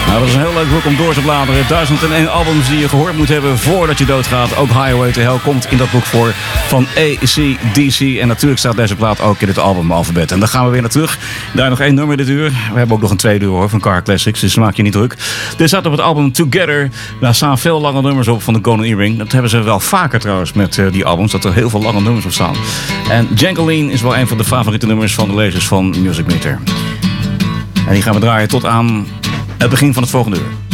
Nou, dat is een heel leuk boek om door te bladeren. 1001 albums die je gehoord moet hebben voordat je doodgaat. Ook Highway to Hell komt in dat boek voor van AC/DC. En natuurlijk staat deze plaat ook in het albumalfabet. En daar gaan we weer naar terug. Daar nog 1 nummer dit uur. We hebben ook nog een tweede uur hoor, van Car Classics. Dus maak je niet druk. Dit staat op het album Together. Daar staan veel lange nummers op van de Golden Earring. Dat hebben ze wel vaker trouwens met die albums. Dat er heel veel lange nummers op staan. En Jangoline is wel een van de favoriete nummers van de lezers van Music Meter. En die gaan we draaien tot aan het begin van het volgende uur.